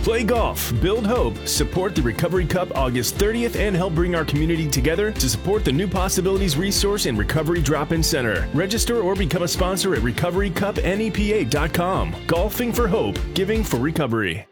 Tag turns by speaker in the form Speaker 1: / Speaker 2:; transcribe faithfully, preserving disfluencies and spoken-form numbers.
Speaker 1: Play golf, build hope, support the Recovery Cup August thirtieth, and help bring our community together to support the New Possibilities Resource and Recovery Drop-In Center. Register or become a sponsor at recovery cup nepa dot com. Golfing for hope, giving for recovery.